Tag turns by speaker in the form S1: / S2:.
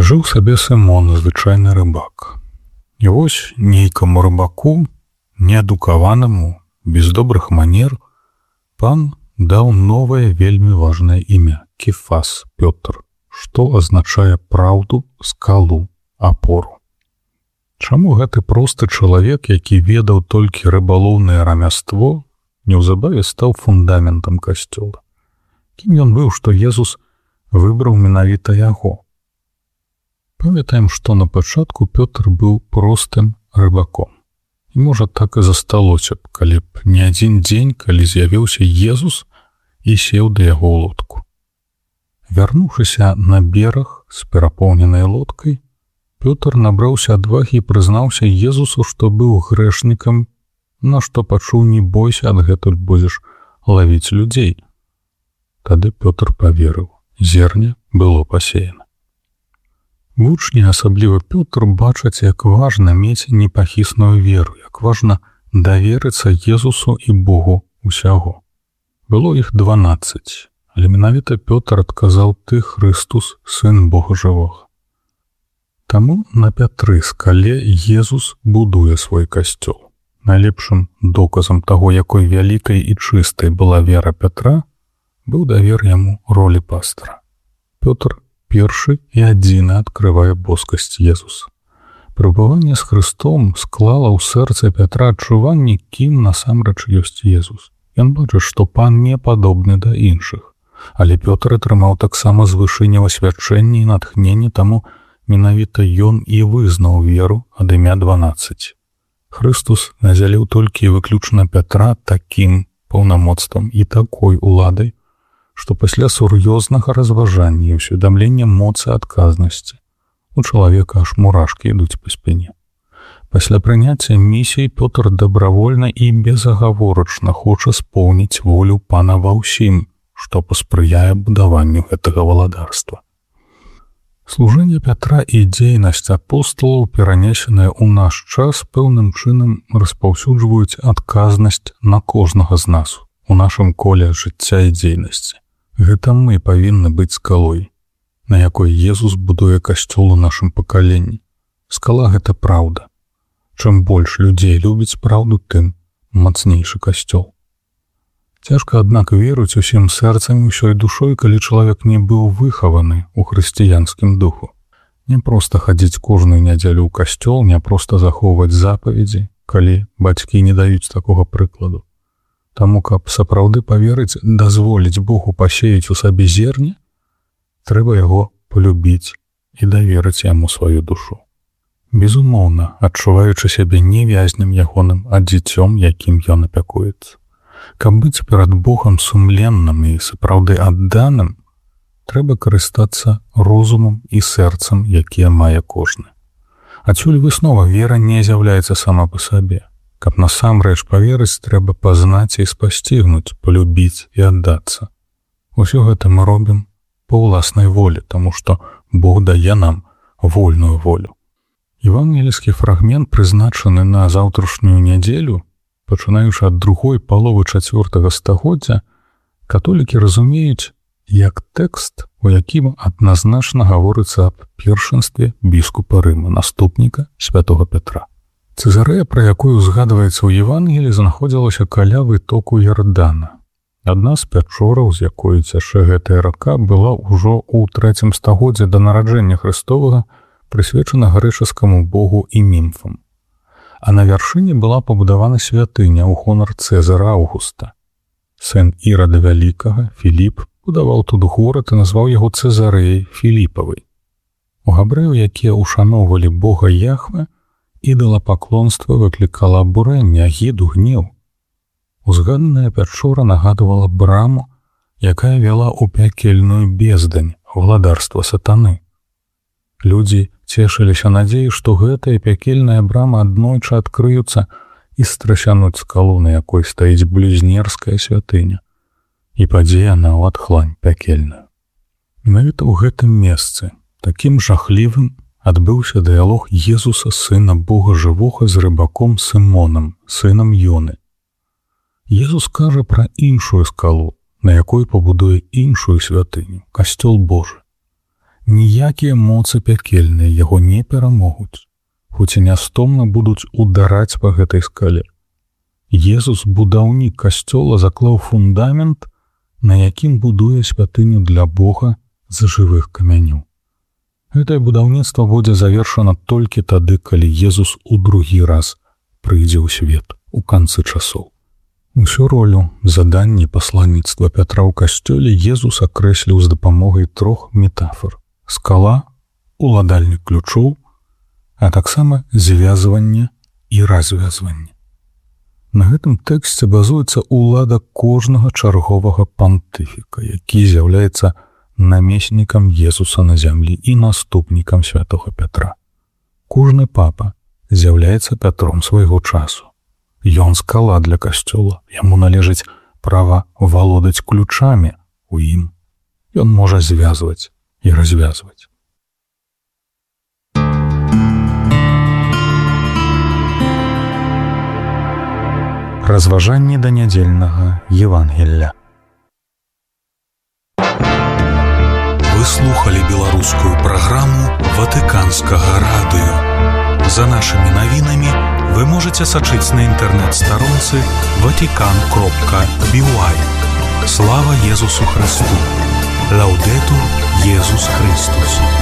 S1: Жыў сабе Сымон, звычайны рыбак. І вось нейкаму рыбаку, неадукаванаму, без добрых манер, пан даў новае вельмі важнае імя – Кефас, Пётр, што азначае праўду, скалу, апору. Чаму гэты просты чалавек, які ведаў толькі рыбалоўнае рамяство, неўзабаве стаў фундаментам касцёла? Кім ён быў, што Езус выбраў менавіта яго? Памятаем, што на пачатку Пётр быў простым рыбаком. І, можа, так і засталося б, калі б не адзін дзень, калі з'явіўся Езус і сеў да яго ў лодку. Вярнуўшыся на бераг з перапоўненай лодкай, Пётр набраўся адвагі і прызнаўся Езусу, што быў грэшнікам, на што пачуў: «Не бойся, адгэтуль будзеш лавіць людзей». Тады Пётр паверыў, зерне было пасеяна. Вучні, асабліва Пётр, бачаць, як важна мець непахісную веру, як важна даверыцца Езусу і Богу усяго. Было іх 12, але менавіта Пётр адказаў: «Ты Хрыстус, Сын Бога жывога». Таму на Пятры скале Езус будуе свой касцёл. Найлепшым доказам таго, якой вялікай і чыстай была вера Пятра, быў давер яму ролі пастара. Пётр першы і адзіны адкрывае боскасць Езуса. Прыбыванне з Хрыстом склала ў сэрцы Пятра адчуванне, кім насамрэч ёсць Езус. Ён бачыць, што пан не падобны да іншых, але Пётр атрымаў таксама з вышыні асвячэння і натхнення, таму менавіта ён і вызнаў веру ад імя 12. Хрыстус надзяліў толькі і выключна Пятра такім паўнамоцтвам і такой уладай, што пасля сур'ёзнага разважання і ўсведамлення моцы адказнасці у чалавека аж мурашкі ідуць па спіне. Пасля прыняцця місіі Пётр дабравольна і безагаворачна хоча споўніць волю пана ва ўсім, што паспрыяе будаванню гэтага валадарства. Служэнне Пятра і дзейнасць апосталаў, перанесеныя ў наш час, пэўным чынам распаўсюджваюць адказнасць на кожнага з нас у нашым коле жыцця і дзейнасці. Гэта мы павінны быць скалой, на якой Езус будуе касцёл у нашым пакаленні. Скала — гэта праўда. Чым больш людзей любіць праўду, тым мацнейшы касцёл. Цяжка, аднак, верыць усім сэрцам і ўсёй душой, калі чалавек не быў выхаваны ў хрысціянскім духу. Не проста хадзіць кожную нядзелю ў касцёл, не проста захоўваць запаведзі, калі бацькі не даюць такога прыкладу. Таму, каб сапраўды паверыць, дазволіць Богу пасеяць у сабе зерне, трэба яго полюбіць і даверыць яму сваю душу. Безумоўна, адчуваючы сябе не вязнем ягоным, а дзіцём, якім ён апякуецца. Каб быць перад Богам сумленным і сапраўды адданым, трэба карыстацца розумам і сэрцам, якія мае кожны. Адсюль выснова: вера не з'яўляецца сама па сабе. Каб насамрэч паверыць, трэба пазнаць і спасцігнуць, полюбіць і аддацца. Усё гэта мы робім па ўласнай волі, таму што Бог дае нам вольную волю. Евангельскі фрагмент, прызначаны на заўтрашнюю нядзелю, пачынаючы ад другой паловы 4 стагоддзя, католікі разумеюць як тэкст, у якім адназначна гаворыцца аб першынстве біскупа Рыма, наступніка святога Пятра. Цэзарэя, пра якую згадваецца ў Евангелі, знаходзілася каля вытоку Ярдана. Адна з пячораў, з якой цячэ гэтая рака, была ўжо ў 3 стагоддзі да нараджэння Хрыстовага прысвечана грэчаскаму богу і мімфам. А на вяршыні была пабудавана святыня ў гонар Цэзара Аўгуста. Сын Ірада Вялікага, Філіп, будаваў тут горад і назваў яго Цэзарэяй Філіпавай. У габрэяў, якія ушаноўвалі бога Яхве, ідалапаклонства выклікала абурэнне, агіду, гнеў. Узгаданая пячора нагадвала браму, якая вяла ў пякельную бездань, владарства сатаны. Людзі цешыліся надзеі, што гэтая пякельная брама аднойчы адкрыюцца і страсянуць скалу, на якой стаіць блюзнерская святыня, і падзе яна ў адхлань пякельную. Менавіта ў гэтым месцы, такім жахлівым, адбыўся дыялог Езуса, Сына Бога жывога, з рыбаком Сымонам, сынам Ёны. Езус кажа пра іншую скалу, на якой пабудуе іншую святыню, касцёл Божы. Ніякія моцы пякельныя яго не перамогуць, хоць і нястомна будуць удараць па гэтай скале. Езус, будаўнік касцёла, заклаў фундамент, на якім будуе святыню для Бога з жывых камянёў. Гэтае будаўніцтва будзе завершана толькі тады, калі Езус у другі раз прыйдзе ў свет у канцы часоў. Усю ролю, заданні пасланніцтва Пятра ў касцёле Езус акрэсліў з дапамогай 3 метафор: скала, уладальнік ключоў, а таксама звязванне і развязванне. На гэтым тэксце базуецца ўлада кожнага чарговага пантыфіка, які з'яўляецца намеснікам Езуса на зямлі і наступнікам святога Пятра. Кожны папа з'яўляецца Пятром свайго часу. Ён скала для касцёла, яму належыць права валодаць ключамі у ім. Ён можа звязваць і развязваць. Разважанні да нядзельнага Евангелля.
S2: Вы слухали беларускую праграму Ватыканскага радыё. За нашымі навінамі вы можаце сачыць на інтэрнэт-старонцы vatican.by. Слава Езусу Христу! Лаўдетур Езус Христус!